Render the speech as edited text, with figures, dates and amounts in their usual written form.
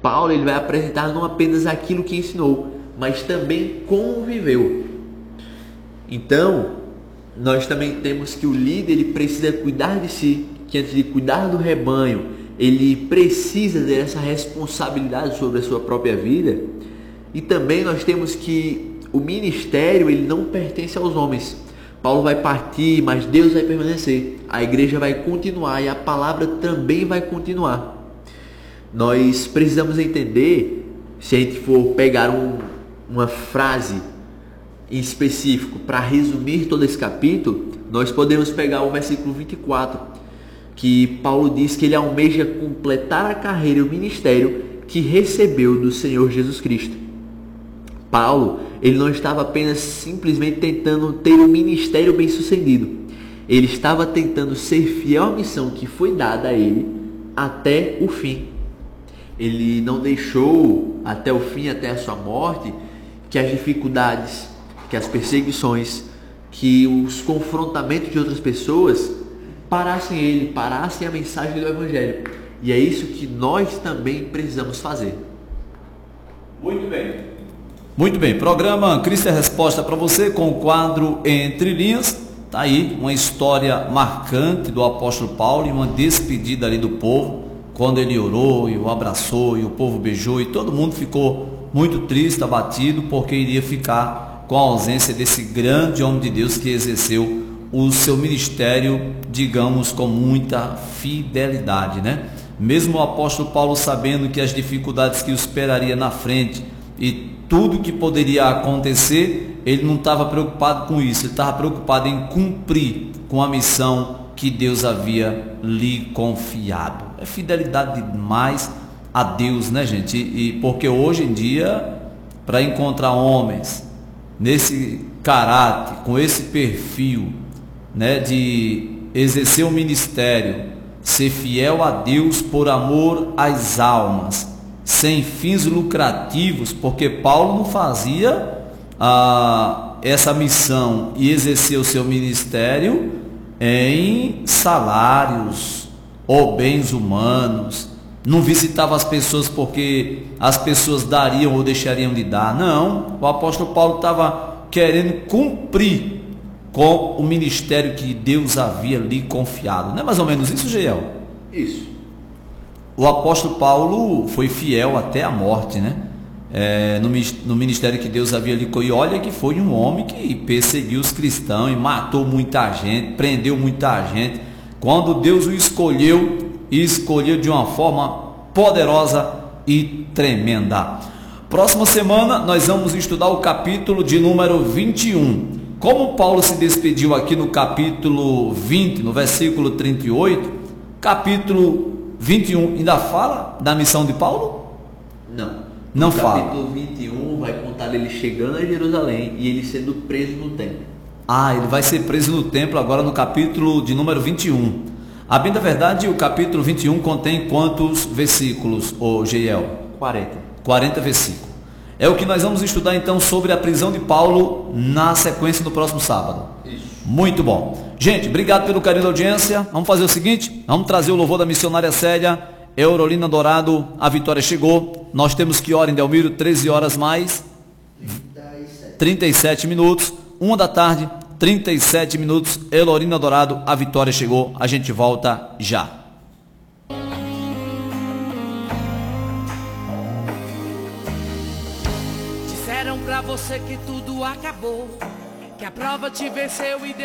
Paulo ele vai apresentar não apenas aquilo que ensinou, mas também como viveu. Então, nós também temos que o líder ele precisa cuidar de si, que antes de cuidar do rebanho, ele precisa ter essa responsabilidade sobre a sua própria vida. E também nós temos que o ministério ele não pertence aos homens. Paulo vai partir, mas Deus vai permanecer. A igreja vai continuar e a palavra também vai continuar. Nós precisamos entender, se a gente for pegar uma frase em específico para resumir todo esse capítulo, nós podemos pegar o versículo 24, que Paulo diz que ele almeja completar a carreira e o ministério que recebeu do Senhor Jesus Cristo. Paulo, ele não estava apenas simplesmente tentando ter um ministério bem sucedido. Ele estava tentando ser fiel à missão que foi dada a ele até o fim. Ele não deixou até o fim, até a sua morte, que as dificuldades, que as perseguições, que os confrontamentos de outras pessoas parassem ele, parassem a mensagem do Evangelho. E é isso que nós também precisamos fazer. Muito bem. Muito bem, programa Cristo é Resposta para você com o quadro Entre Linhas. Tá aí uma história marcante do apóstolo Paulo e uma despedida ali do povo, quando ele orou e o abraçou e o povo beijou e todo mundo ficou muito triste, abatido, porque iria ficar com a ausência desse grande homem de Deus que exerceu o seu ministério, digamos, com muita fidelidade, né? Mesmo o apóstolo Paulo sabendo que as dificuldades que o esperaria na frente e tudo que poderia acontecer, ele não estava preocupado com isso, ele estava preocupado em cumprir com a missão que Deus havia lhe confiado. É fidelidade demais a Deus, né, gente? E porque hoje em dia, para encontrar homens nesse caráter, com esse perfil, né, de exercer o ministério, ser fiel a Deus por amor às almas, sem fins lucrativos, porque Paulo não fazia essa missão e exercer o seu ministério em salários ou bens humanos, não visitava as pessoas porque as pessoas dariam ou deixariam de dar. Não, o apóstolo Paulo estava querendo cumprir com o ministério que Deus havia lhe confiado. Não é mais ou menos isso, Geiel? Isso. O apóstolo Paulo foi fiel até a morte, né? No ministério que Deus havia lhe confiado. E olha que foi um homem que perseguiu os cristãos e matou muita gente, prendeu muita gente. Quando Deus o escolheu, e escolheu de uma forma poderosa e tremenda. Próxima semana nós vamos estudar o capítulo de número 21. Como Paulo se despediu aqui no capítulo 20, no versículo 38, capítulo 21 ainda fala da missão de Paulo? Não fala. O capítulo 21 vai contar ele chegando a Jerusalém e ele sendo preso no templo. Ele vai ser preso no templo agora no capítulo de número 21. A bem da verdade, o capítulo 21 contém quantos versículos, Geiel? 40 versículos. É o que nós vamos estudar então sobre a prisão de Paulo na sequência do próximo sábado. Isso. Muito bom. Gente, obrigado pelo carinho da audiência. Vamos fazer o seguinte, vamos trazer o louvor da missionária Célia, Eurolina Dourado, a vitória chegou. Nós temos que hora em Delmiro, 13 horas mais 37 minutos, 1 da tarde, 37 minutos, Eurolina Dourado, a vitória chegou. A gente volta já. Disseram pra você que tudo acabou, que a prova te venceu e deu